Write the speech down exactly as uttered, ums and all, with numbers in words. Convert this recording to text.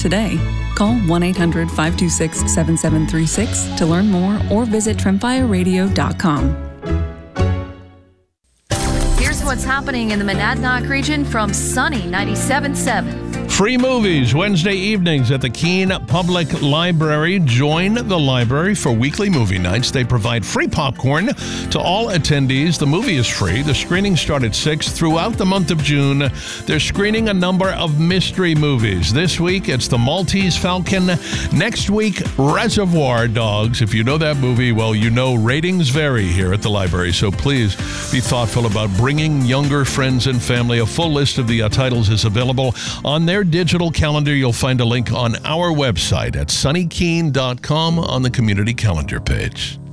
today. Call one eight hundred, five two six, seven seven three six to learn more or visit tremfya radio dot com. Here's what's happening in the Monadnock region from Sunny ninety-seven point seven. Free movies Wednesday evenings at the Keene Public Library. Join the library for weekly movie nights. They provide free popcorn to all attendees. The movie is free. The screenings start at six. Throughout the month of June, they're screening a number of mystery movies. This week, it's The Maltese Falcon. Next week, Reservoir Dogs. If you know that movie, well, you know ratings vary here at the library, so please be thoughtful about bringing younger friends and family. A full list of the uh, titles is available on their digital calendar. You'll find a link on our website at sunny keene dot com on the community calendar page.